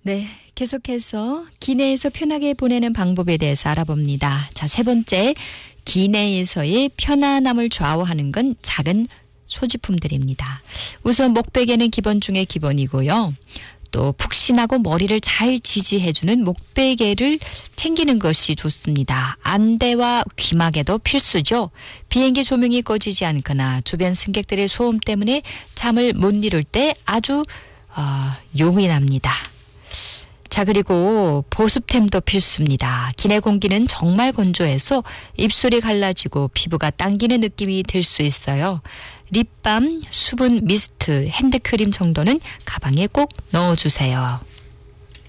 네, 계속해서 기내에서 편하게 보내는 방법에 대해서 알아봅니다. 자, 세 번째, 기내에서의 편안함을 좌우하는 건 작은 소지품들입니다. 우선 목베개는 기본 중에 기본이고요. 또 푹신하고 머리를 잘 지지해주는 목베개를 챙기는 것이 좋습니다. 안대와 귀마개도 필수죠. 비행기 조명이 꺼지지 않거나 주변 승객들의 소음 때문에 잠을 못 이룰 때 아주 용이 납니다. 자, 그리고 보습템도 필수입니다. 기내 공기는 정말 건조해서 입술이 갈라지고 피부가 당기는 느낌이 들 수 있어요. 립밤, 수분 미스트, 핸드크림 정도는 가방에 꼭 넣어주세요.